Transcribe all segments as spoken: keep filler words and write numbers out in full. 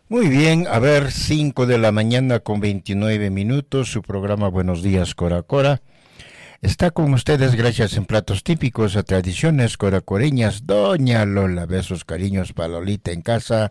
Muy bien, a ver, cinco de la mañana con veintinueve minutos, su programa Buenos Días Cora Cora. Está con ustedes gracias en platos típicos a tradiciones coracoreñas, Doña Lola. Besos, cariños para Lolita en casa.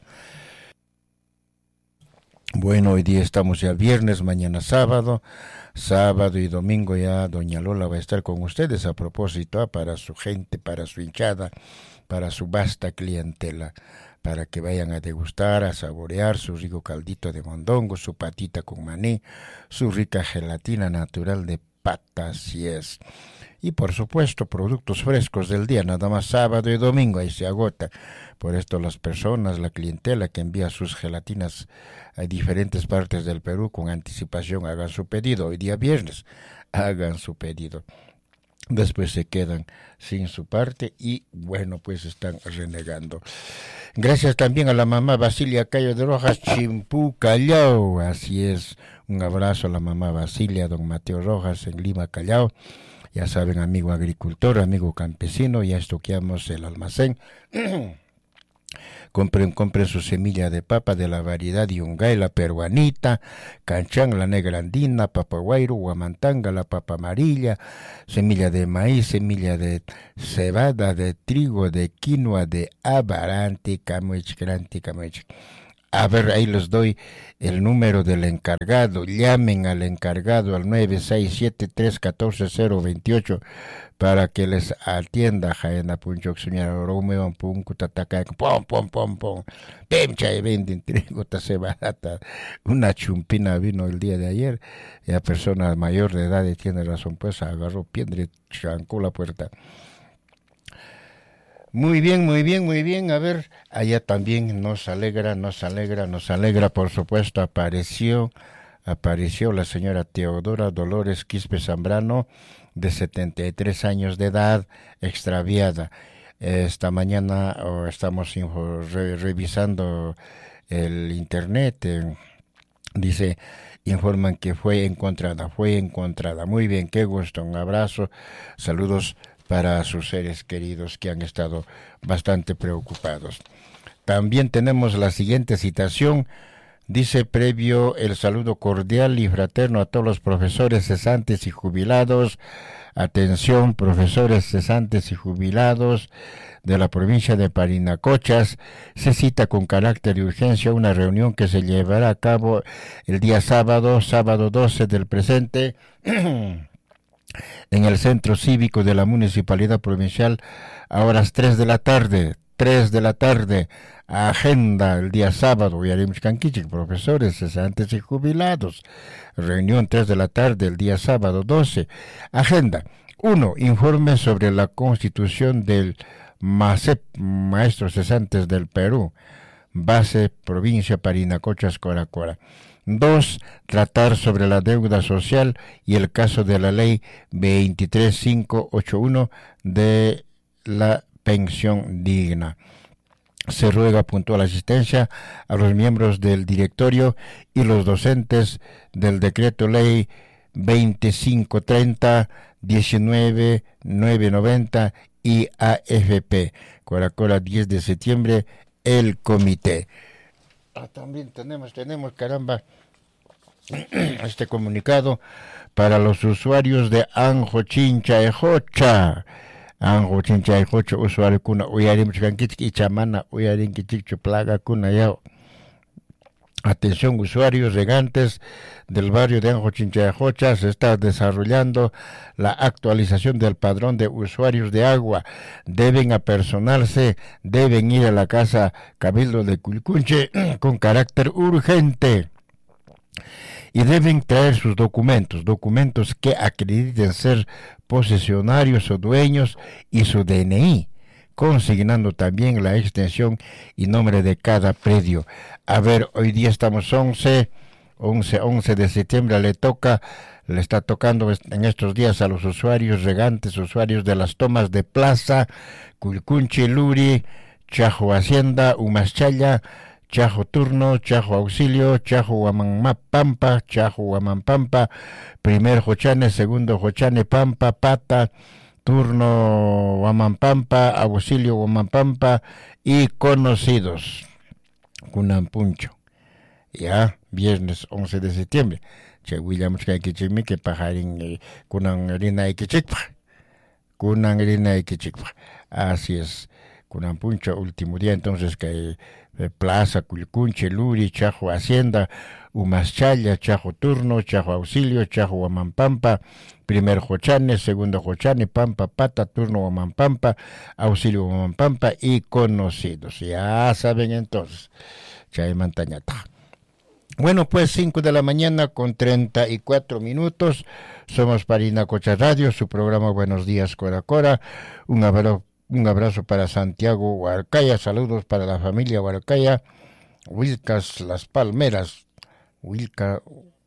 Bueno, hoy día estamos ya viernes, mañana sábado. Sábado y domingo ya Doña Lola va a estar con ustedes a propósito, ah, para su gente, para su hinchada, para su vasta clientela, para que vayan a degustar, a saborear su rico caldito de mondongo, su patita con maní, su rica gelatina natural de patas, si es. Y por supuesto, productos frescos del día, nada más sábado y domingo, ahí se agota. Por esto las personas, la clientela que envía sus gelatinas a diferentes partes del Perú con anticipación, hagan su pedido. Hoy día viernes, hagan su pedido. Después se quedan sin su parte y bueno, pues están renegando. Gracias también a la mamá Basilia Cayo de Rojas, Chimpú, Callao. Así es, un abrazo a la mamá Basilia, don Mateo Rojas en Lima, Callao. Ya saben, amigo agricultor, amigo campesino, ya estoqueamos el almacén. Compren, compren su semilla de papa de la variedad Yungay, la peruanita, canchán, la negra andina, papa guairo, guamantanga, la papa amarilla, semilla de maíz, semilla de cebada, de trigo, de quinoa, de abarante, camuich, granti, camuich. A ver, ahí les doy el número del encargado. Llamen al encargado al nueve seis siete tres uno cuatro cero dos ocho para que les atienda. Jaena punchok señora Romeo punku tataka pom pom pom pom. Pemcha y venden trigo se barata. Una chumpina vino el día de ayer. Y la persona mayor de edad y tiene razón, pues agarró piedra y chancó la puerta. Muy bien, muy bien, muy bien. A ver, allá también nos alegra, nos alegra, nos alegra, por supuesto, apareció, apareció la señora Teodora Dolores Quispe Zambrano, de setenta y tres años de edad, extraviada. Esta mañana oh, estamos info, re, revisando el internet, eh, dice, informan que fue encontrada, fue encontrada. Muy bien, qué gusto, un abrazo, saludos para sus seres queridos que han estado bastante preocupados. También tenemos la siguiente citación, dice: previo el saludo cordial y fraterno a todos los profesores cesantes y jubilados. Atención, profesores cesantes y jubilados de la provincia de Parinacochas, se cita con carácter de urgencia una reunión que se llevará a cabo el día sábado, sábado doce del presente, en el centro cívico de la Municipalidad Provincial a horas tres de la tarde, tres de la tarde, agenda el día sábado, Yarim Canquichic, profesores, cesantes y jubilados, reunión tres de la tarde el día sábado doce, agenda uno, informe sobre la constitución del MACEP, Maestros Cesantes del Perú, base provincia Parinacochas, Cora Cora. Dos, tratar sobre la deuda social y el caso de la ley veintitrés mil quinientos ochenta y uno de la pensión digna. Se ruega puntual asistencia a los miembros del directorio y los docentes del decreto ley veinticinco treinta diecinueve novecientos noventa y A F P. Cora Cora, diez de septiembre, el comité. Ah, también tenemos, tenemos, caramba, este comunicado para los usuarios de Anjo Chincha Ejocha. Anjo Chincha Ejocha, usuario kuna uyarim chikankichik y chamana uyarim kichik plaga kuna yao. Atención, usuarios regantes del barrio de Anjo Chincha Ejocha, se está desarrollando la actualización del padrón de usuarios de agua. Deben apersonarse, deben ir a la casa Cabildo de Culcunche con carácter urgente. Y deben traer sus documentos, documentos que acrediten ser posesionarios o dueños y su D N I, consignando también la extensión y nombre de cada predio. A ver, hoy día estamos once, once, once de septiembre, le toca, le está tocando en estos días a los usuarios regantes, usuarios de las tomas de Plaza, Culcunchi, Luri, Chajo Hacienda, Umaschaya, Chajo Turno, Chajo Auxilio, Chajo Huamamapampa, Chajo Huamampampa, primer Jochane, segundo Jochane, Pampa, Pata, Turno Huamampampa, Auxilio Huamampampa y conocidos. Cunampuncho. ya, viernes once de septiembre. Che William que kichimi que pajarin kunan rina ikichikpa. Kunan rina ikichikpa. Así es. Kunan puncha último día entonces que eh, Plaza Culcunche, Luri, Chajo Hacienda, Umaschalla, Chajo Turno, Chajo Auxilio, Chajo Huamampampa, primer Jochane, segundo Jochane, Pampa Pata, Turno Huamampampa, Auxilio Huamampampa y conocidos. Ya saben entonces. Chay Montañata. Bueno, pues cinco de la mañana con treinta y cuatro minutos. Somos Parina Cocha Radio, su programa Buenos Días Cora Cora. Un abrazo. Un abrazo para Santiago Huarcaya, saludos para la familia Huarcaya, Wilcas Las Palmeras, Wilca,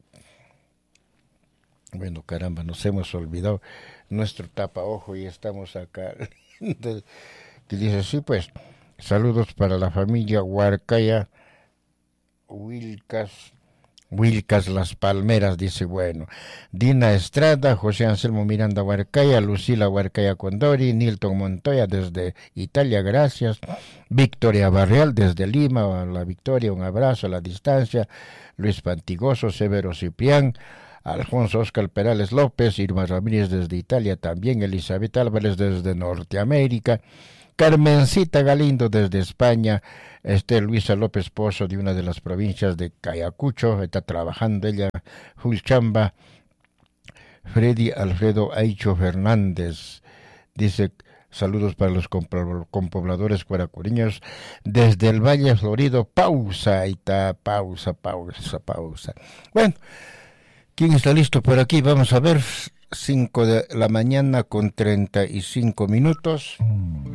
bueno caramba, nos hemos olvidado nuestro tapaojo y estamos acá, que dice sí pues, saludos para la familia Huarcaya, Wilcas, Wilcas Las Palmeras, dice bueno, Dina Estrada, José Anselmo Miranda Huarcaya, Lucila Huarcaya Condori, Nilton Montoya desde Italia, gracias, Victoria Barreal desde Lima, la Victoria, un abrazo a la distancia, Luis Pantigoso, Severo Ciprián, Alfonso Oscar Perales López, Irma Ramírez desde Italia también, Elizabeth Álvarez desde Norteamérica, Carmencita Galindo desde España, este Luisa López Pozo de una de las provincias de Ayacucho, está trabajando ella, Julchamba, Freddy Alfredo Aicho Fernández, dice saludos para los compobladores cuaracureños desde el Valle Florido, pausa, ahí está, pausa, pausa, pausa. Bueno, ¿quién está listo por aquí? Vamos a ver, cinco de la mañana con treinta y cinco minutos.